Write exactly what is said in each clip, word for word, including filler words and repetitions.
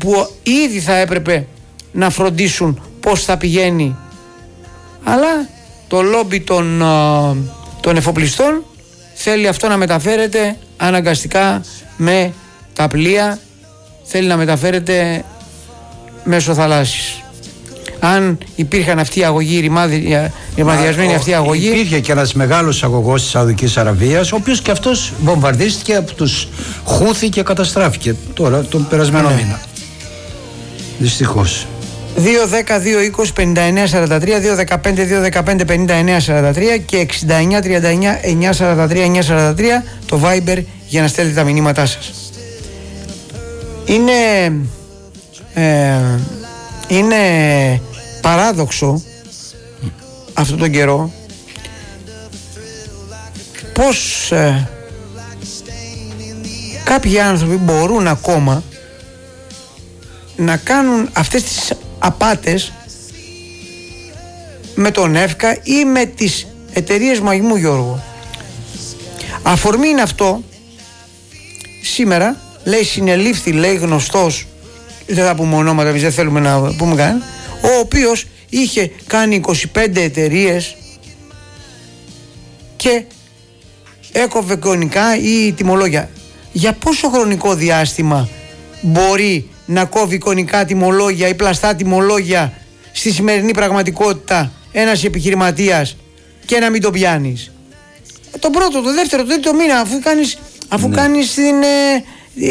που ήδη θα έπρεπε να φροντίσουν πώς θα πηγαίνει, αλλά το λόμπι των, των εφοπλιστών θέλει αυτό να μεταφέρεται αναγκαστικά με τα πλοία, θέλει να μεταφέρεται μέσω θαλάσσης. Αν υπήρχαν αυτή η αγωγή, ρημαδιασμένη αυτή η αγωγή. Υπήρχε και ένας μεγάλος αγωγός της Σαουδικής Αραβίας, ο οποίος και αυτός βομβαρδίστηκε από τους Χούθη και καταστράφηκε τώρα τον περασμένο ναι. μήνα. Δυστυχώς. δύο δέκα δύο είκοσι πενήντα εννέα σαράντα τρία, δύο δεκαπέντε δύο δεκαπέντε πενήντα εννέα σαράντα τρία και εξήντα εννέα τριάντα εννέα εννιακόσια σαράντα τρία εννιακόσια σαράντα τρία το Viber για να στέλνετε τα μηνύματά σας. Είναι ε, είναι παράδοξο αυτόν τον καιρό πως ε, κάποιοι άνθρωποι μπορούν ακόμα να κάνουν αυτές τις απάτες με τον ΕΦΚΑ ή με τις εταιρείες μαγιμού, Γιώργο. Αφορμή είναι αυτό. Σήμερα λέει συνελήφθη, λέει γνωστός, δεν θα πούμε ονόματα, εμείς δεν θέλουμε να πούμε καν, ο οποίος είχε κάνει είκοσι πέντε εταιρείες και έκοβε εικονικά ή τιμολόγια. Για πόσο χρονικό διάστημα μπορεί να κόβει εικονικά τιμολόγια ή πλαστά τιμολόγια στη σημερινή πραγματικότητα ένας επιχειρηματίας και να μην το πιάνεις? Το πρώτο, το δεύτερο, το τρίτο μήνα, αφού κάνεις, αφού ναι. κάνεις την ε,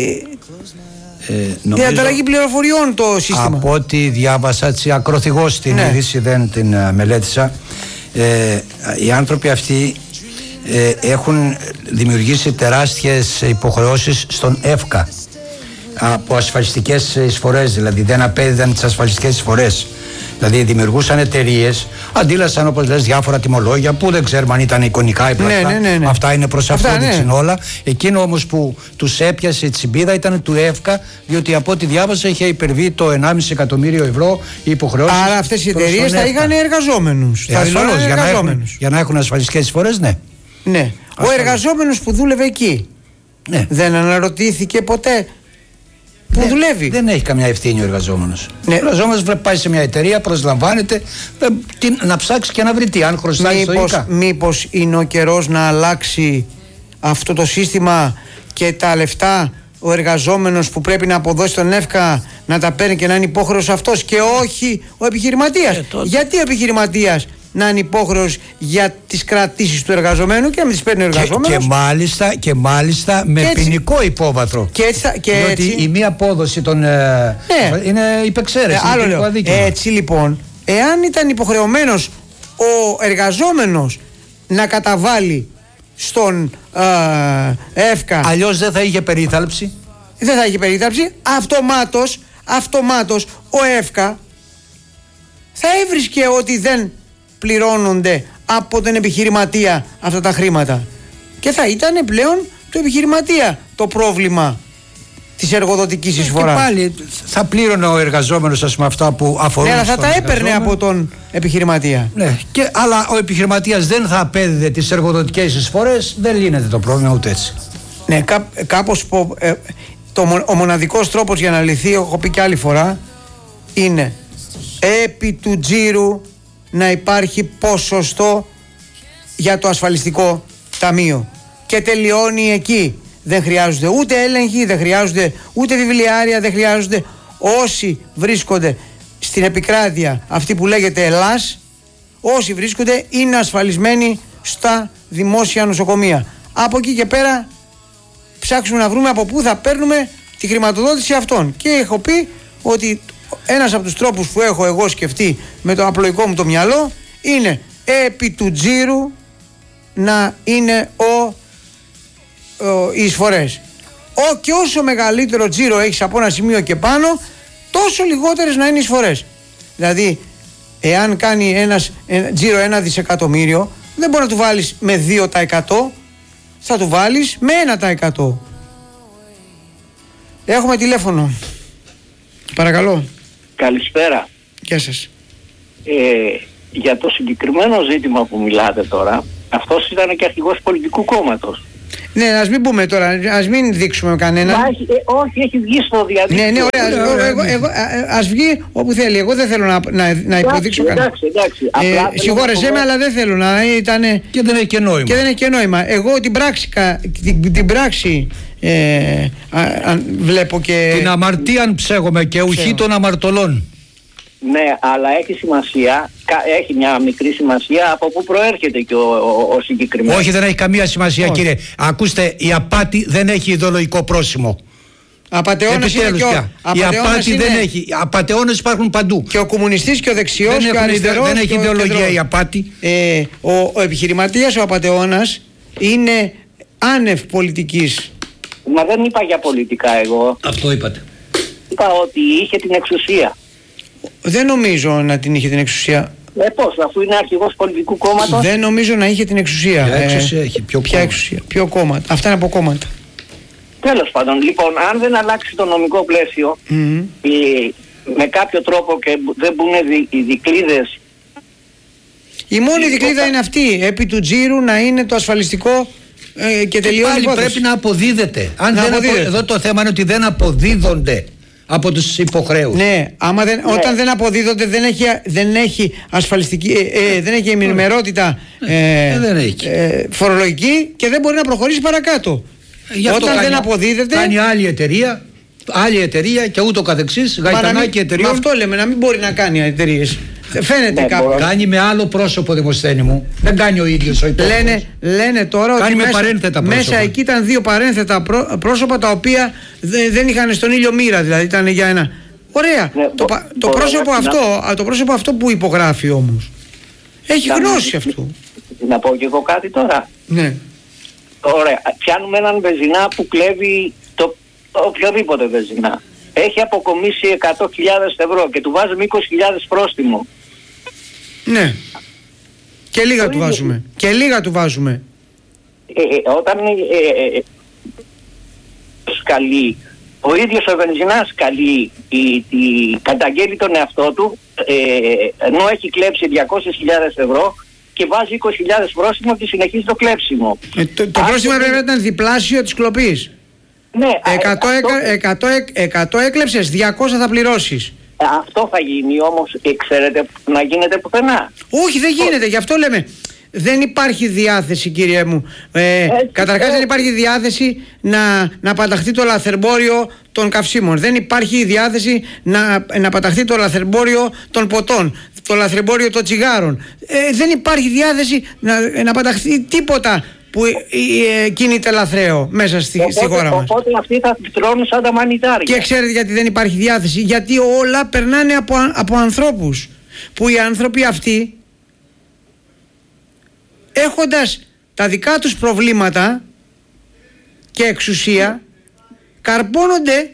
ε, η ανταλλαγή πληροφοριών το σύστημα. Από ό,τι διάβασα έτσι ακροθυγώς την ναι. είδηση, δεν την uh, μελέτησα, ε, οι άνθρωποι αυτοί ε, έχουν δημιουργήσει τεράστιες υποχρεώσεις στον ΕΦΚΑ από ασφαλιστικές εισφορές, δηλαδή δεν απέδιδαν τις ασφαλιστικές εισφορές. Δηλαδή δημιουργούσαν εταιρείες, αντίλασαν όπως λες διάφορα τιμολόγια που δεν ξέρουμε αν ήταν εικονικά ή πλαστά. Ναι, ναι, ναι, ναι. Αυτά είναι προς αυτόδειξη ναι. όλα. Εκείνο όμως που τους έπιασε η τσιμπίδα ήταν του ΕΦΚΑ, διότι από ό,τι διάβασα είχε υπερβεί το ενάμιση εκατομμύριο ευρώ οι υποχρεώσεις. Άρα αυτές οι εταιρείες θα είχαν εργαζόμενους. Ε, ασφαλώς, για, να έχουν, για να έχουν ασφαλιστικές εισφορές, ναι. Ναι. Ο εργαζόμενος που δούλευε εκεί ναι. δεν αναρωτήθηκε ποτέ που ναι, δουλεύει. Δεν έχει καμιά ευθύνη ο εργαζόμενος. Ναι. Ο εργαζόμενος πάει σε μια εταιρεία, προσλαμβάνεται, να ψάξει και να βρει τι, αν χρωστάει ιστορικά. Μήπως είναι ο καιρός να αλλάξει αυτό το σύστημα και τα λεφτά ο εργαζόμενος που πρέπει να αποδώσει τον ΕΦΚΑ να τα παίρνει και να είναι υπόχρεος αυτός και όχι ο επιχειρηματίας? Ε, Γιατί ο επιχειρηματίας να είναι υπόχρεος για τις κρατήσεις του εργαζομένου και να μην τις παίρνει ο εργαζόμενος? Και, και, μάλιστα, και μάλιστα με έτσι, ποινικό υπόβαθρο. Και έτσι, και διότι έτσι, η μία απόδοση των, ναι. είναι υπεξαίρεση. Ε, άλλο λέω. Έτσι λοιπόν, εάν ήταν υποχρεωμένος ο εργαζόμενος να καταβάλει στον ε, ΕΦΚΑ, αλλιώς δεν θα είχε περίθαλψη. Δεν θα είχε περίθαλψη. Αυτομάτως, αυτομάτως ο ΕΦΚΑ θα έβρισκε ότι δεν πληρώνονται από τον επιχειρηματία αυτά τα χρήματα και θα ήταν πλέον το επιχειρηματία το πρόβλημα της εργοδοτικής εισφοράς. Και πάλι θα πλήρωνε ο εργαζόμενος, ας πούμε, αυτά που αφορούν. Ναι, αλλά θα τα έπαιρνε από τον επιχειρηματία. Ναι, και, αλλά ο επιχειρηματίας δεν θα απέδιδε τις εργοδοτικές εισφορές, δεν λύνεται το πρόβλημα ούτε έτσι. Ναι, κά, κάπως ε, το, ο μοναδικός τρόπος για να λυθεί, έχω πει και άλλη φορά, είναι επί του τζίρου να υπάρχει ποσοστό για το ασφαλιστικό ταμείο και τελειώνει εκεί. Δεν χρειάζονται ούτε έλεγχοι, δεν χρειάζονται ούτε βιβλιάρια, δεν χρειάζονται. Όσοι βρίσκονται στην επικράτεια αυτή που λέγεται Ελλάς, όσοι βρίσκονται είναι ασφαλισμένοι στα δημόσια νοσοκομεία. Από εκεί και πέρα ψάξουμε να βρούμε από πού θα παίρνουμε τη χρηματοδότηση αυτών. Και έχω πει ότι ένας από τους τρόπους που έχω εγώ σκεφτεί με το απλοϊκό μου το μυαλό είναι επί του τζίρου να είναι ο, ο, οι εισφορές. Ο, και όσο μεγαλύτερο τζίρο έχεις από ένα σημείο και πάνω, τόσο λιγότερες να είναι οι εισφορές. Δηλαδή, εάν κάνει ένας ένα, τζίρο ένα δισεκατομμύριο, δεν μπορεί να του βάλεις με δύο τοις εκατό, θα του βάλεις με ένα τοις εκατό. Έχουμε τηλέφωνο. Παρακαλώ. Καλησπέρα. Γεια σας. Ε, για το συγκεκριμένο ζήτημα που μιλάτε τώρα, αυτός ήταν και αρχηγός πολιτικού κόμματος. Ναι, ας μην πούμε τώρα, ας μην δείξουμε κανέναν. Μα έχει, ε, όχι, έχει βγει στο διαδίκτυο. Ναι, ναι, ωραία, ωραία, εγώ, εγώ, ας βγει όπου θέλει. Εγώ δεν θέλω να, να, να υποδείξω κανέναν. Εντάξει, εντάξει. Ε, συγχώρεσέ με, αλλά δεν θέλω να ήταν. Και δεν έχει και νόημα. Και δεν έχει και νόημα. Εγώ την πράξη, την, την πράξη ε, α, α, βλέπω και. Την αμαρτίαν ψέγομαι και ουχή των αμαρτωλών. Ναι, αλλά έχει σημασία, έχει μια μικρή σημασία από πού προέρχεται και ο, ο, ο συγκεκριμένος. Όχι, δεν έχει καμία σημασία. Όχι. Κύριε. Ακούστε, η απάτη δεν έχει ιδεολογικό πρόσημο. Απατεώνας είναι και ο... Η απάτη είναι... δεν έχει. Απατεώνες υπάρχουν παντού. Και ο κομμουνιστής και ο δεξιός δεν και ο αριστερός. Δεν έχει ιδεολογία η απάτη. Ε, ο, ο επιχειρηματίας, ο απατεώνας είναι άνευ πολιτικής. Μα δεν είπα για πολιτικά εγώ. Αυτό είπατε. Είπα ότι είχε την εξουσία. Δεν νομίζω να την είχε την εξουσία. Ε, πώς, αφού είναι αρχηγός πολιτικού κόμματος. Δεν νομίζω να είχε την εξουσία. Ποια εξουσία ε, έχει, ποιο ποια κόμμα. εξουσία, ποιο κόμμα. Αυτά είναι από κόμματα. Τέλος πάντων, λοιπόν, αν δεν αλλάξει το νομικό πλαίσιο mm-hmm. ε, με κάποιο τρόπο και δεν μπουν οι δικλείδες. Η μόνη δικλείδα είναι αυτή, επί του τζίρου να είναι το ασφαλιστικό ε, και τελειώνει. Πάλι πρέπει να αποδίδεται. Αν να δεν αποδίδεται. Απο... Εδώ το θέμα είναι ότι δεν αποδίδονται από τους υποχρέους. Ναι, άμα δεν, ναι. όταν δεν αποδίδονται δεν έχει, δεν έχει ασφαλιστική, ε, ε, δεν έχει ενημερότητα ε, δεν έχει. Ε, φορολογική και δεν μπορεί να προχωρήσει παρακάτω. Γι' όταν κάνει, δεν αποδίδεται. Κάνει άλλη εταιρεία, άλλη εταιρεία και ούτω καθεξής. Γαϊτανάκι εταιρεία. Αυτό λέμε, να μην μπορεί να κάνει εταιρείες. Φαίνεται ναι, κάπου. Κάνει με άλλο πρόσωπο, Δημοσθένη μου. Δεν κάνει ο ίδιος ο υπόλοιπος. Λένε, λένε τώρα κάνει ότι με μέσα, μέσα εκεί ήταν δύο παρένθετα πρό, πρόσωπα τα οποία δεν, δεν είχαν στον ήλιο μοίρα. Δηλαδή ήταν για ένα. Ωραία. Ναι, το, μπο, το, μπο, πρόσωπο να, αυτό, να... το πρόσωπο αυτό που υπογράφει όμως έχει να, γνώση αυτού. Να πω και εγώ κάτι τώρα. Ναι. Ωραία. Πιάνουμε έναν βεζινά που κλέβει το, οποιοδήποτε βεζινά. Έχει αποκομίσει εκατό χιλιάδες ευρώ και του βάζουμε είκοσι χιλιάδες πρόστιμο. Ναι. Και λίγα του βάζουμε. Και λίγα του βάζουμε. Ε, ε, όταν ε, ε, ε, σκαλεί, ο ίδιος ο βενζινάς καλεί, η, η, καταγγέλει τον εαυτό του, ε, ενώ έχει κλέψει διακόσιες χιλιάδες ευρώ και βάζει είκοσι χιλιάδες πρόστιμο και συνεχίζει το κλέψιμο. Ε, το το πρόστιμο πρέπει να ήταν διπλάσιο της κλοπής. Ναι, εκατό, αυτό... εκατό, εκατό έκλεψες, διακόσια θα πληρώσεις. Αυτό θα γίνει όμως, ξέρετε, να γίνεται πουθενά. Όχι, δεν γίνεται, γι' αυτό λέμε. Δεν υπάρχει διάθεση, κύριε μου. Ε, καταρχάς δεν υπάρχει διάθεση να, να παταχθεί το λαθρεμπόριο των καυσίμων. Δεν υπάρχει διάθεση να, να παταχθεί το λαθρεμπόριο των ποτών, το λαθρεμπόριο των τσιγάρων. Ε, δεν υπάρχει διάθεση να, να παταχθεί τίποτα που ε, ε, κινείται λαθρέο μέσα στη, οπότε, στη χώρα μας. Οπότε αυτοί θα τρώνουν σαν τα μανιτάρια. Και ξέρετε γιατί δεν υπάρχει διάθεση? Γιατί όλα περνάνε από, από ανθρώπους. Που οι άνθρωποι αυτοί, έχοντας τα δικά τους προβλήματα και εξουσία, καρπώνονται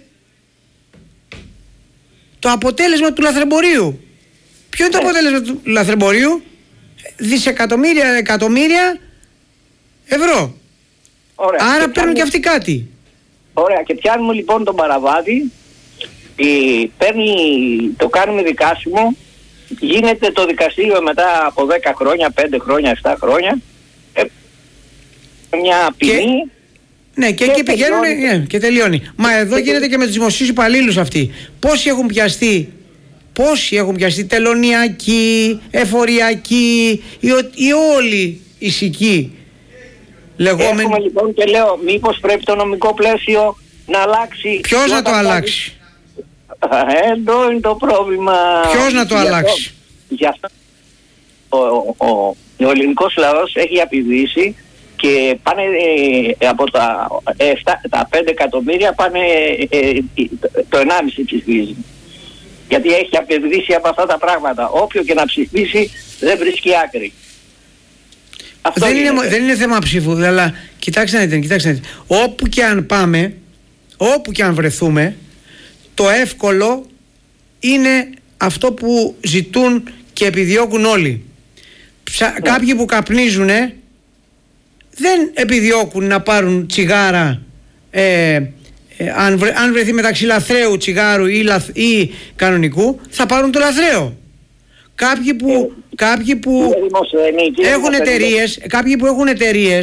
το αποτέλεσμα του λαθρεμπορίου. Ποιο είναι το αποτέλεσμα του λαθρεμπορίου? Δισεκατομμύρια, εκατομμύρια ευρώ. Ωραία. Άρα και παίρνουν πιάνουμε... και αυτοί κάτι. Ωραία, και πιάνουμε λοιπόν τον παραβάτη, ε, παίρνει, το κάνουμε δικάσιμο, γίνεται το δικαστήριο μετά από δέκα χρόνια, πέντε χρόνια, επτά χρόνια, ε, μια ποινή. Και... Ναι, και, και εκεί πηγαίνουν ναι, και τελειώνει. Μα εδώ και γίνεται και με τους δημοσίους υπαλλήλους αυτοί. Πόσοι έχουν πιαστεί, πόσοι έχουν πιαστεί, τελωνιακοί, εφοριακοί, ή, ή όλοι οι σικοί. Λεγόμενοι... Έχουμε λοιπόν και λέω, μήπως πρέπει το νομικό πλαίσιο να αλλάξει. Ποιος να το αλλάξει? Εδώ είναι το πρόβλημα. Ποιος να το για αλλάξει? Γι' αυτό ο, ο, ο, ο ελληνικός λαός έχει απειδήσει και πάνε ε, από τα, ε, τα πέντε εκατομμύρια πάνε ε, ε, το ενάμιση ψηφίζει. Γιατί έχει απειδήσει από αυτά τα πράγματα. Όποιο και να ψηφίσει δεν βρίσκει άκρη. Δεν είναι, δεν είναι θέμα ψήφου, αλλά κοιτάξτε να δείτε, κοιτάξτε να δείτε. Όπου και αν πάμε, όπου και αν βρεθούμε, το εύκολο είναι αυτό που ζητούν και επιδιώκουν όλοι. Ψα, yeah. Κάποιοι που καπνίζουνε δεν επιδιώκουν να πάρουν τσιγάρα ε, ε, αν, βρε, αν βρεθεί μεταξύ λαθρέου τσιγάρου ή, λαθ, ή κανονικού, θα πάρουν το λαθρέο. Κάποιοι που, κάποιοι που έχουν εταιρείες, κάποιοι που έχουν εταιρείες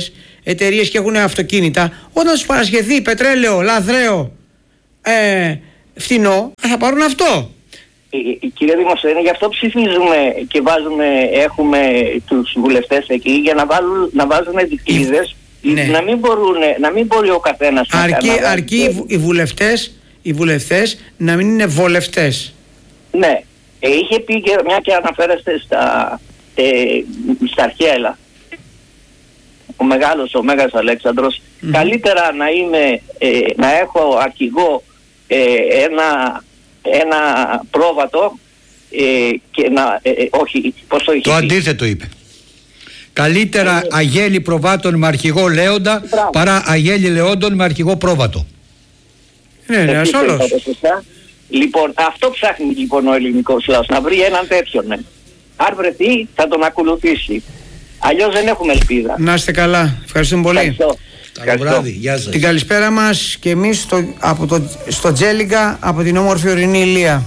εταιρείες και έχουν αυτοκίνητα, όταν τους παρασχεθεί πετρέλαιο, λαθρέο, ε, φθηνό, θα πάρουν αυτό. Ε, κύριε Δημοσθένη, γι' αυτό ψηφίζουμε και βάζουμε, έχουμε τους βουλευτές εκεί για να, βάλουν, να βάζουν δικλείδες, ναι. να, μην μπορούν, να μην μπορεί ο καθένας αρκεί, να κάνει. Αρκεί οι, οι, βουλευτές, οι βουλευτές να μην είναι βολευτές. Ναι. Ε, είχε πει και μια και αναφέρεστε στα, ε, στα αρχαία έλα. Ο μεγάλος, ο Μέγας Αλέξανδρος, mm-hmm. καλύτερα να είμαι, ε, να έχω αρχηγό ε, ένα, ένα πρόβατο ε, και να, ε, όχι, πώς το είχε Το πει. αντίθετο είπε. Καλύτερα ε, αγέλη προβάτων με αρχηγό Λέοντα μπράβο. παρά αγέλη Λεόντων με αρχηγό πρόβατο. Ναι, ναι, ασφαλώς. Λοιπόν, αυτό ψάχνει λοιπόν ο ελληνικός λαός, να βρει έναν τέτοιον. Ναι. Αν βρεθεί θα τον ακολουθήσει. Αλλιώς δεν έχουμε ελπίδα. Να είστε καλά. Ευχαριστούμε πολύ. Ευχαριστώ. Καλό βράδυ. Γεια σας. Την καλησπέρα μας και εμείς στο, από το, στο Τζέλιγκα, από την όμορφη ορεινή Ηλία.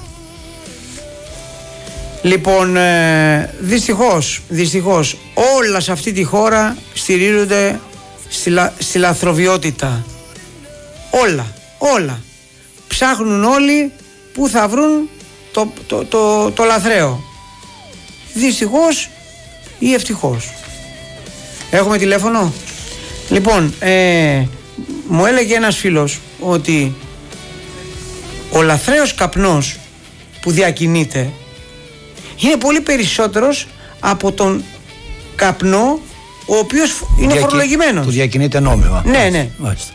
Λοιπόν, ε, δυστυχώς, δυστυχώς όλα σε αυτή τη χώρα στηρίζονται στη, λα, στη λαθροβιότητα. Όλα, όλα. Ψάχνουν όλοι που θα βρουν το, το, το, το λαθρέο. Δυστυχώς ή ευτυχώς. Έχουμε τηλέφωνο. Λοιπόν, ε, μου έλεγε ένας φίλος ότι ο λαθρέος καπνός που διακινείται είναι πολύ περισσότερος από τον καπνό ο οποίος είναι Διακι... φορολογημένος. Που διακινείται νόμιμα. Ναι, ναι. Μάλιστα.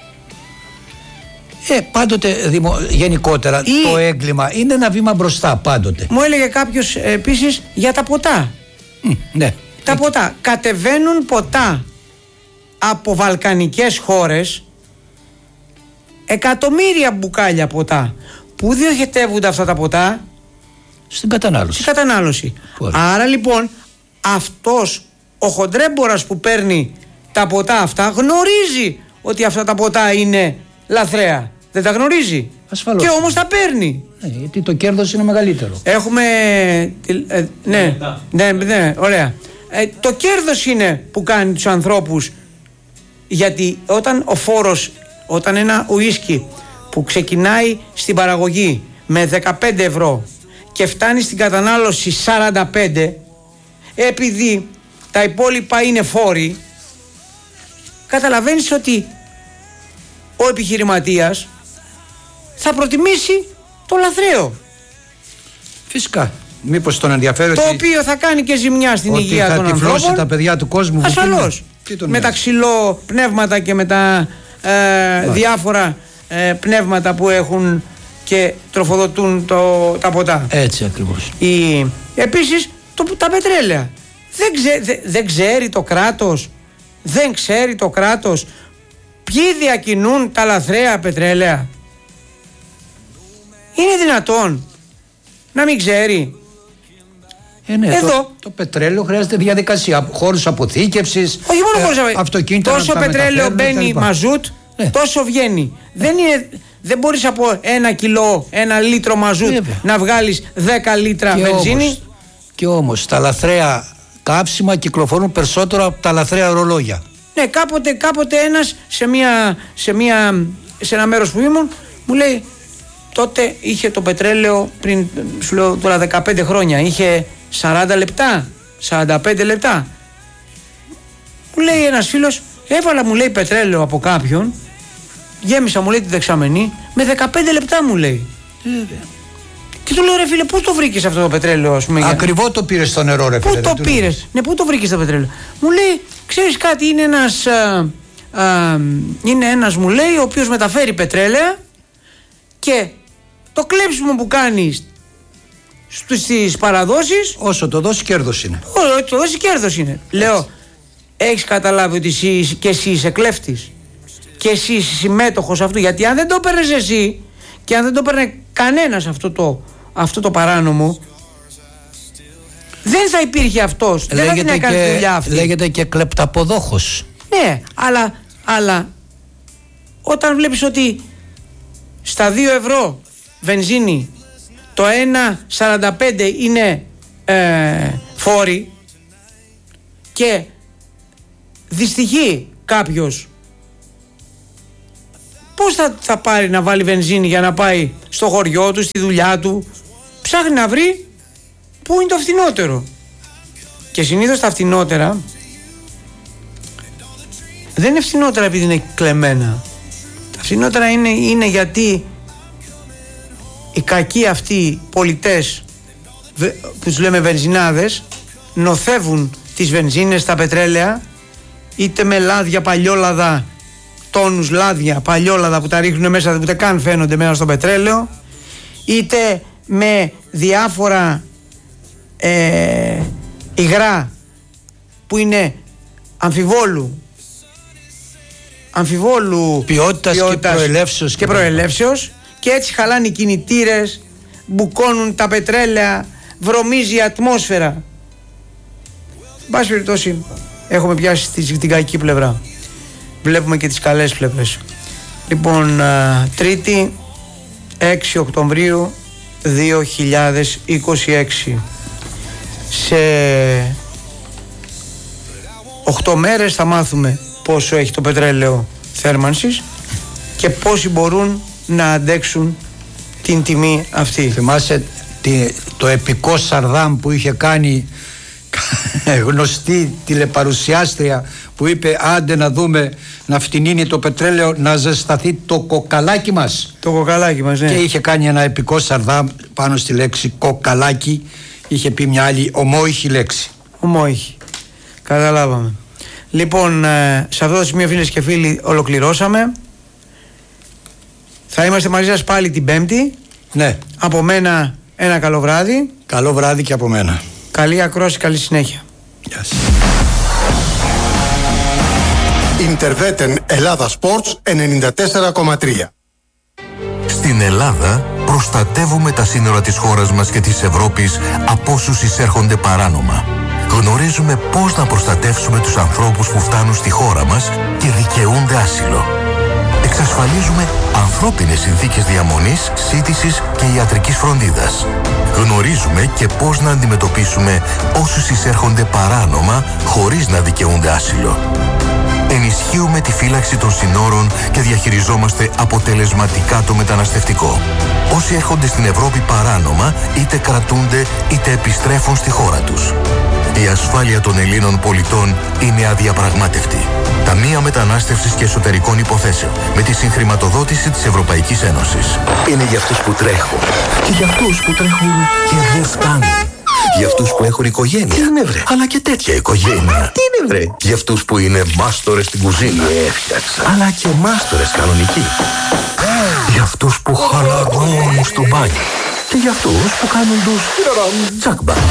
Ε, πάντοτε δημο... γενικότερα Ή... το έγκλημα είναι ένα βήμα μπροστά πάντοτε. Μου έλεγε κάποιος ε, επίσης για τα ποτά. Mm, ναι. Τα ποτά. Κατεβαίνουν ποτά από βαλκανικές χώρες, εκατομμύρια μπουκάλια ποτά. Πού διοχετεύονται αυτά τα ποτά? Στην κατανάλωση. Στην κατανάλωση. Φορή. Άρα λοιπόν αυτός ο χοντρέμπορας που παίρνει τα ποτά αυτά γνωρίζει ότι αυτά τα ποτά είναι λαθρέα. Δεν τα γνωρίζει. Ασφαλώς. Και όμως τα παίρνει. Ναι, γιατί το κέρδος είναι μεγαλύτερο. Έχουμε... Ε, ναι, ναι, ναι, ωραία. Ε, το κέρδος είναι που κάνει τους ανθρώπους, γιατί όταν ο φόρος, όταν ένα ουίσκι που ξεκινάει στην παραγωγή με δεκαπέντε ευρώ και φτάνει στην κατανάλωση σαράντα πέντε, επειδή τα υπόλοιπα είναι φόροι, καταλαβαίνεις ότι ο επιχειρηματίας θα προτιμήσει το λαθρέο. Φυσικά. Μήπως τον ενδιαφέρει το ότι... οποίο θα κάνει και ζημιά στην ότι υγεία των ανθρώπων. θα τυφλώσει τα παιδιά του κόσμου. Ασφαλώς. Με τα ξυλό πνεύματα και με τα ε, διάφορα ε, πνεύματα που έχουν και τροφοδοτούν το, τα ποτά. Έτσι ακριβώς. Η, επίσης το, τα πετρέλαια. Δεν, ξέ, δε, δεν ξέρει το κράτος, δεν ξέρει το κράτος ποιοι διακινούν τα λαθρέα πετρέλαια. Είναι δυνατόν να μην ξέρει? Ε, ναι, Εδώ. Το, το πετρέλαιο χρειάζεται διαδικασία, χώρους αποθήκευσης, όχι μόνο χώρους αποθήκευσης, αυτοκίνητα. Τόσο πετρέλαιο μπαίνει μαζούτ, ναι. τόσο βγαίνει. Δεν, είναι, δεν μπορείς από ένα κιλό, ένα λίτρο μαζούτ Βέβαια. να βγάλεις δέκα λίτρα και βενζίνη. Όμως, και όμως τα λαθρέα κάψιμα κυκλοφορούν περισσότερο από τα λαθρέα ρολόγια. Ναι, κάποτε, κάποτε ένας σε, μια, σε, μια, σε ένα μέρος που ήμουν μου λέει, τότε είχε το πετρέλαιο πριν, σου λέω τώρα δεκαπέντε χρόνια, είχε σαράντα λεπτά, σαράντα πέντε λεπτά. Μου λέει ένας φίλος, έβαλα μου λέει πετρέλαιο από κάποιον, γέμισα μου λέει τη δεξαμενή, με δεκαπέντε λεπτά μου λέει. Βέβαια. Και του λέω, ρε φίλε, πού το βρήκες αυτό το πετρέλαιο, ας πούμε? Ακριβό το πήρες στο νερό, ρε φίλε. Πού το πήρες? Ναι, πού το βρήκες το πετρέλαιο? Μου λέει, ξέρεις κάτι, είναι ένας, α, α, είναι ένας μου λέει, ο οποίος μεταφέρει πετρέλαια και το κλέψιμο που κάνει στις παραδόσεις, όσο το δώσει κέρδος είναι. Όσο το δώσει κέρδος είναι. Έτσι. Λέω, έχεις καταλάβει ότι εσύ, και εσύ είσαι κλέφτης και εσύ είσαι συμμέτοχος αυτού? Γιατί αν δεν το έπαιρνες εσύ και αν δεν το έπαιρνε κανένας αυτό το, αυτό το παράνομο, δεν θα υπήρχε αυτός. Δεν θα την έκανε δουλειά αυτή. Λέγεται και κλεπταποδόχος. Ναι, αλλά, αλλά όταν βλέπεις ότι στα δύο ευρώ βενζίνη το ένα σαράντα πέντε είναι ε, φόροι και δυστυχεί κάποιος, πώς θα, θα πάρει να βάλει βενζίνη για να πάει στο χωριό του, στη δουλειά του? Ψάχνει να βρει πού είναι το φθηνότερο. Και συνήθως τα φθηνότερα δεν είναι φθηνότερα επειδή είναι κλεμμένα. Τα φθηνότερα είναι, είναι γιατί οι κακοί αυτοί πολιτές που τους λέμε βενζινάδες νοθεύουν τις βενζίνες, τα πετρέλαια, είτε με λάδια παλιόλαδα, τόνους λάδια παλιόλαδα που τα ρίχνουν μέσα, ούτε καν φαίνονται μέσα στο πετρέλαιο, είτε με διάφορα ε, υγρά που είναι αμφιβόλου αμφιβόλου ποιότητας, ποιότητας και προελεύσεως και, προελεύσεως, και έτσι χαλάνε οι κινητήρες, μπουκώνουν τα πετρέλαια, βρωμίζει η ατμόσφαιρα. Εν πάση περιπτώσει, έχουμε πιάσει την κακή πλευρά. Βλέπουμε και τις καλές πλευρές. Λοιπόν, Τρίτη έξι Οκτωβρίου δύο χιλιάδες είκοσι έξι. Σε οκτώ μέρες θα μάθουμε πόσο έχει το πετρέλαιο θέρμανσης και πόσοι μπορούν να αντέξουν την τιμή αυτή. Θυμάσαι το επικό Σαρδάμ που είχε κάνει γνωστή τηλεπαρουσιάστρια, που είπε άντε να δούμε να φτηνίνει το πετρέλαιο, να ζεσταθεί το κοκαλάκι μας. Το κοκαλάκι μας, ναι. Και είχε κάνει ένα επικό Σαρδάμ πάνω στη λέξη κοκαλάκι. Είχε πει μια άλλη ομόηχη λέξη. Ομόηχη. Καταλάβαμε. Λοιπόν, σε αυτό το σημείο, φίλες και φίλοι, ολοκληρώσαμε. Θα είμαστε μαζί σας πάλι την Πέμπτη. Ναι. Από μένα ένα καλό βράδυ. Καλό βράδυ και από μένα. Καλή ακρόαση, καλή συνέχεια. Γεια σας. Ιντερβέτεν Ελλάδα Sports ενενήντα τέσσερα κόμμα τρία. Στην Ελλάδα προστατεύουμε τα σύνορα της χώρας μας και της Ευρώπης από όσους εισέρχονται παράνομα. Γνωρίζουμε πώς να προστατεύσουμε τους ανθρώπους που φτάνουν στη χώρα μας και δικαιούνται άσυλο. Εξασφαλίζουμε ανθρώπινες συνθήκες διαμονής, σύντησης και ιατρικής φροντίδας. Γνωρίζουμε και πώς να αντιμετωπίσουμε όσους εισέρχονται παράνομα χωρίς να δικαιούνται άσυλο. Ενισχύουμε τη φύλαξη των συνόρων και διαχειριζόμαστε αποτελεσματικά το μεταναστευτικό. Όσοι έρχονται στην Ευρώπη παράνομα, είτε κρατούνται είτε επιστρέφουν στη χώρα τους. Η ασφάλεια των Ελλήνων πολιτών είναι αδιαπραγμάτευτη. Ταμεία Μετανάστευσης και Εσωτερικών Υποθέσεων, με τη συγχρηματοδότηση της Ευρωπαϊκής Ένωσης. Είναι για αυτούς που τρέχουν και για αυτούς που τρέχουν και δεν φτάνουν. Για αυτούς που έχουν οικογένεια. Τι είναι βρε. Αλλά και τέτοια οικογένεια. Τι είναι βρε. Για αυτούς που είναι μάστορες στην κουζίνα. Έφτιαξα. Αλλά και μάστορες κανονικοί. Για αυτούς που χαλαρώνουν στο μπάνιο. Και για αυτούς που κάνουν τους τσακμπα.